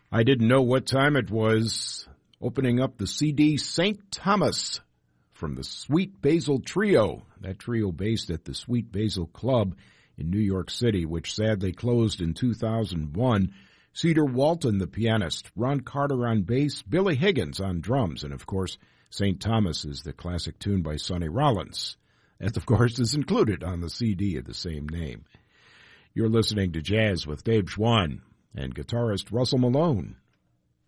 I didn't know what time it was. Opening up the CD St. Thomas from the Sweet Basil Trio. That trio based at the Sweet Basil Club in New York City, which sadly closed in 2001. Cedar Walton, the pianist, Ron Carter on bass, Billy Higgins on drums, and of course, St. Thomas is the classic tune by Sonny Rollins. That, of course, is included on the CD of the same name. You're listening to Jazz with Dave Schwann and guitarist Russell Malone